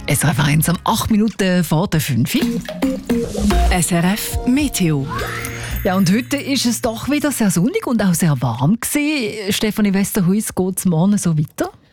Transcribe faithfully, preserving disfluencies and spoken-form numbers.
S R F eins um acht Minuten vor der fünf. S R F Meteo. Ja, und heute ist es doch wieder sehr sonnig und auch sehr warm gewesen. Stefanie Westerhuis, geht es morgen so weiter?